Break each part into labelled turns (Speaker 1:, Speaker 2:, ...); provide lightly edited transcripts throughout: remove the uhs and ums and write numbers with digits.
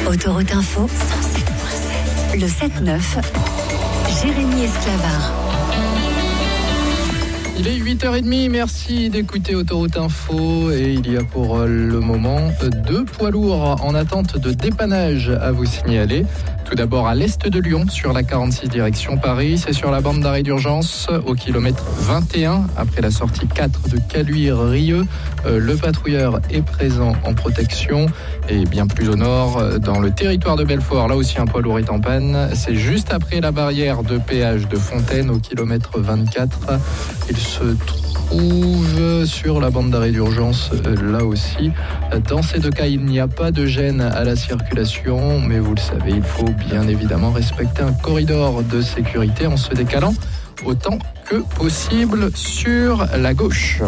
Speaker 1: Autoroute Info, 107.7. Le 7-9, Jérémy Esclavard.
Speaker 2: Il est 8h30, merci d'écouter Autoroute Info et il y a pour le moment 2 poids lourds en attente de dépannage à vous signaler. Tout d'abord à l'est de Lyon, sur la 46 direction Paris, c'est sur la bande d'arrêt d'urgence au kilomètre 21, après la sortie 4 de Caluire-Rieux. Le patrouilleur est présent en protection et bien plus au nord, dans le territoire de Belfort, là aussi un poids lourd est en panne. C'est juste après la barrière de péage de Fontaine au kilomètre 24. Il se trouve sur la bande d'arrêt d'urgence là aussi. Dans ces deux cas, il n'y a pas de gêne à la circulation, mais vous le savez, il faut bien évidemment respecter un corridor de sécurité en se décalant autant que possible sur la gauche.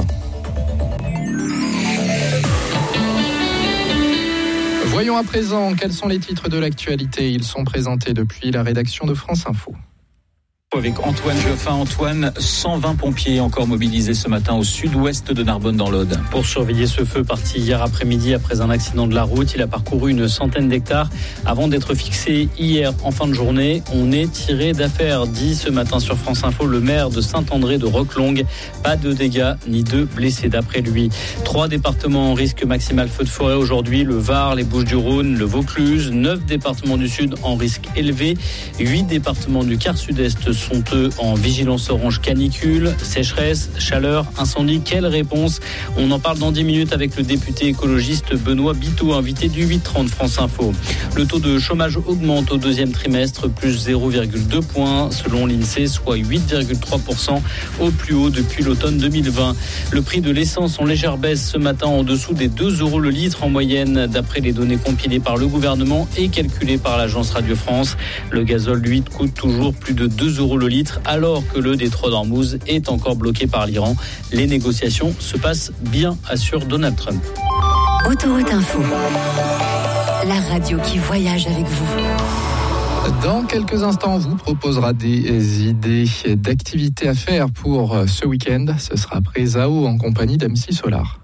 Speaker 2: Voyons à présent quels sont les titres de l'actualité. Ils sont présentés depuis la rédaction de France Info.
Speaker 3: Avec Antoine Geoffin. Antoine, 120 pompiers encore mobilisés ce matin au sud-ouest de Narbonne dans l'Aude.
Speaker 4: Pour surveiller ce feu parti hier après-midi après un accident de la route, il a parcouru une centaine d'hectares avant d'être fixé hier en fin de journée. On est tiré d'affaire, dit ce matin sur France Info le maire de Saint-André de Roquelongue. Pas de dégâts ni de blessés d'après lui. 3 départements en risque maximal feu de forêt aujourd'hui, le Var, les Bouches-du-Rhône, le Vaucluse. 9 départements du sud en risque élevé. 8 départements du quart sud-est sont eux en vigilance orange canicule, sécheresse, chaleur, incendie. Quelle réponse ? On en parle dans 10 minutes avec le député écologiste Benoît Biteau, invité du 8h30 France Info. Le taux de chômage augmente au deuxième trimestre, plus 0,2 points selon l'INSEE, soit 8,3% au plus haut depuis l'automne 2020. Le prix de l'essence en légère baisse ce matin en dessous des 2 € le litre en moyenne, d'après les données compilées par le gouvernement et calculées par l'agence Radio France. Le gazole, lui, coûte toujours plus de 2 € le litre, alors que le détroit d'Ormuz est encore bloqué par l'Iran. Les négociations se passent bien, assure Donald Trump.
Speaker 1: Autoroute Info, la radio qui voyage avec vous.
Speaker 2: Dans quelques instants, on vous proposera des idées d'activités à faire pour ce week-end. Ce sera après Zao en compagnie d'MC Solar.